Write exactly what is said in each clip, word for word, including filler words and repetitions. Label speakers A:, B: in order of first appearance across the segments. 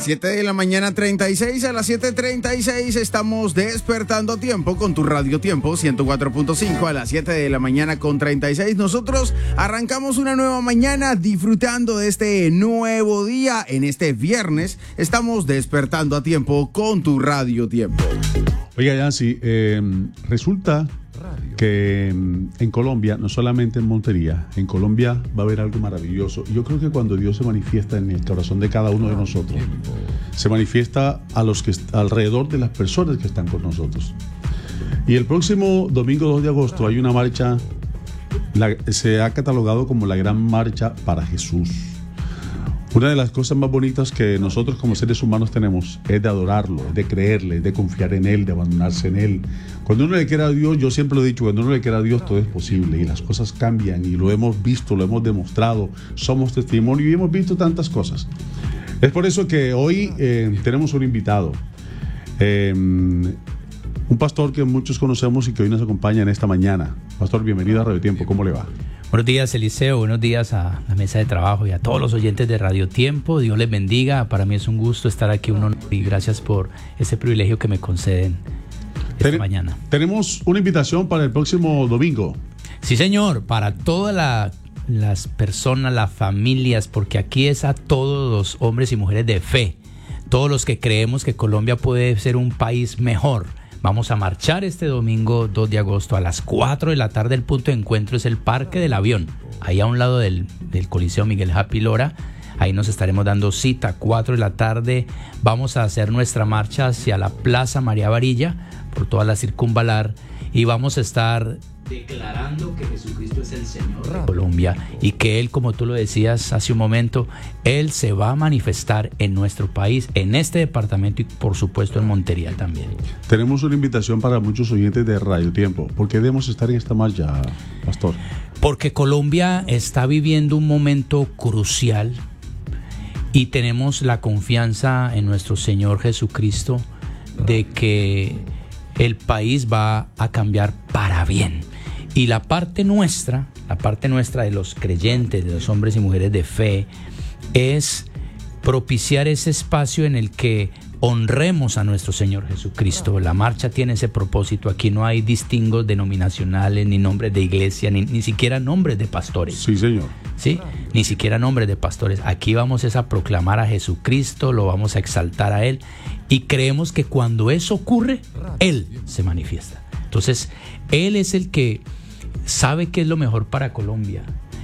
A: siete de la mañana treinta y seis, a las siete treinta y seis estamos despertando a tiempo con tu Radio Tiempo ciento cuatro punto cinco. A las siete de la mañana con treinta y seis nosotros arrancamos una nueva mañana disfrutando de este nuevo día. En este viernes estamos despertando a tiempo con tu Radio Tiempo.
B: Oiga, Yancy, eh, resulta que en Colombia, no solamente en Montería, en Colombia va a haber algo maravilloso. Yo creo que cuando Dios se manifiesta en el corazón de cada uno de nosotros, se manifiesta a los que alrededor de las personas que están con nosotros. Y el próximo domingo dos de agosto hay una marcha, la, se ha catalogado como la gran marcha para Jesús. Una de las cosas más bonitas que nosotros como seres humanos tenemos es de adorarlo, de creerle, de confiar en Él, de abandonarse en Él. Cuando uno le quiere a Dios, yo siempre lo he dicho, cuando uno le quiere a Dios todo es posible y las cosas cambian y lo hemos visto, lo hemos demostrado, somos testimonio y hemos visto tantas cosas. Es por eso que hoy eh, tenemos un invitado, eh, un pastor que muchos conocemos y que hoy nos acompaña en esta mañana. Pastor, bienvenido a Radio Tiempo, ¿cómo le va?
C: Buenos días, Eliseo, buenos días a la mesa de trabajo y a todos los oyentes de Radio Tiempo. Dios les bendiga, para mí es un gusto estar aquí, un honor, y gracias por ese privilegio que me conceden esta Ten- mañana.
B: Tenemos una invitación para el próximo domingo.
C: Sí, señor, para todas la, las personas, las familias, porque aquí es a todos los hombres y mujeres de fe, todos los que creemos que Colombia puede ser un país mejor. Vamos a marchar este domingo dos de agosto a las cuatro de la tarde. El punto de encuentro es el Parque del Avión, ahí a un lado del, del Coliseo Miguel Happy Lora. Ahí nos estaremos dando cita, cuatro de la tarde. Vamos a hacer nuestra marcha hacia la Plaza María Varilla, por toda la circunvalar, y vamos a estar declarando que Jesucristo es el Señor de Colombia y que Él, como tú lo decías hace un momento, Él se va a manifestar en nuestro país, en este departamento y por supuesto en Montería también.
B: Tenemos una invitación para muchos oyentes de Radio Tiempo. ¿Por qué debemos estar en esta marcha, pastor?
C: Porque Colombia está viviendo un momento crucial y tenemos la confianza en nuestro Señor Jesucristo de que el país va a cambiar para bien. Y la parte nuestra, la parte nuestra de los creyentes, de los hombres y mujeres de fe, es propiciar ese espacio en el que honremos a nuestro Señor Jesucristo. La marcha tiene ese propósito. Aquí no hay distingos denominacionales, ni nombres de iglesia, ni, ni siquiera nombres de pastores.
B: Sí, señor.
C: ¿Sí? Ni siquiera nombres de pastores. Aquí vamos es a proclamar a Jesucristo, lo vamos a exaltar a Él, y creemos que cuando eso ocurre, Él se manifiesta. Entonces, Él es el que sabe qué es lo mejor para Colombia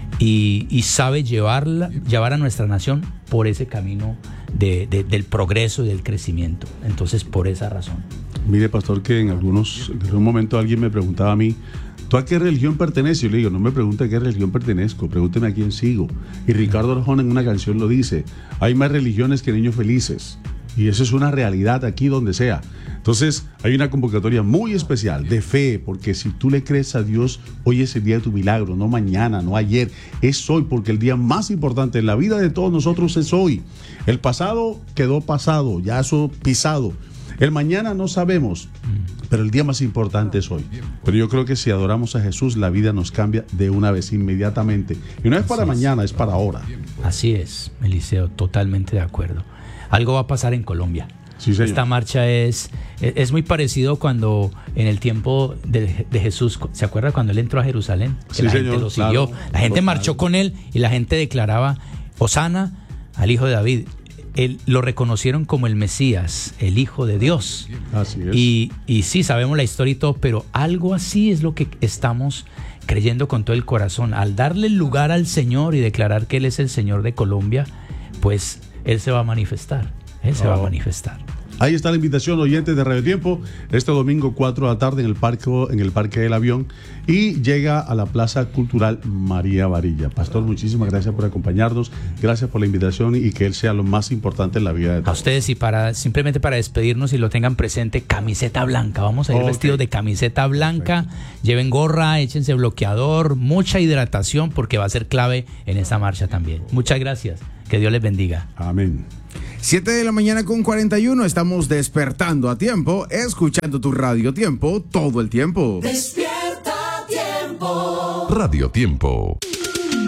C: y, y sabe llevarla, llevar a nuestra nación por ese camino de, de, del progreso y del crecimiento. Entonces, por esa razón.
B: Mire, pastor, que en algunos, en un momento alguien me preguntaba a mí, ¿tú a qué religión perteneces? Yo le digo, no me pregunte a qué religión pertenezco, pregúnteme a quién sigo. Y Ricardo Arjona en una canción lo dice, hay más religiones que niños felices. Y eso es una realidad aquí donde sea. Entonces hay una convocatoria muy especial de fe, porque si tú le crees a Dios, hoy es el día de tu milagro, no mañana, no ayer, es hoy, porque el día más importante en la vida de todos nosotros es hoy. El pasado quedó pasado, ya eso pisado. El mañana no sabemos, pero el día más importante es hoy. Pero yo creo que si adoramos a Jesús, la vida nos cambia de una vez, inmediatamente. Y no es para mañana, es para ahora.
C: Así es, Eliseo, totalmente de acuerdo. Algo va a pasar en Colombia.
B: Sí, señor.
C: Esta marcha es, es muy parecido cuando en el tiempo de, de Jesús, ¿se acuerda cuando él entró a Jerusalén? Que
B: Sí,
C: la
B: señor,
C: gente lo siguió,
B: claro,
C: la gente
B: total.
C: marchó con él y la gente declaraba Hosana al Hijo de David. Él, lo reconocieron como el Mesías, el Hijo de Dios.
B: Así es.
C: Y, y sí, sabemos la historia y todo, pero algo así es lo que estamos creyendo con todo el corazón. Al darle el lugar al Señor y declarar que Él es el Señor de Colombia, pues Él se va a manifestar. Él se
B: oh.
C: va a manifestar.
B: Ahí está la invitación, oyentes de Radio Tiempo, este domingo cuatro de la tarde en el parque, en el Parque del Avión, y llega a la Plaza Cultural María Varilla. Pastor, muchísimas gracias por acompañarnos, gracias por la invitación y que Él sea lo más importante en la vida de todos.
C: A ustedes, y para simplemente para despedirnos y lo tengan presente, camiseta blanca. Vamos a ir
B: Okay.
C: vestidos de camiseta blanca. Perfecto. Lleven gorra, échense bloqueador, mucha hidratación, porque va a ser clave en esa marcha también. Muchas gracias. Que Dios les bendiga.
B: Amén.
A: siete de la mañana con cuarenta y uno, estamos despertando a tiempo, escuchando tu Radio Tiempo todo el tiempo.
D: Despierta a tiempo.
E: Radio Tiempo.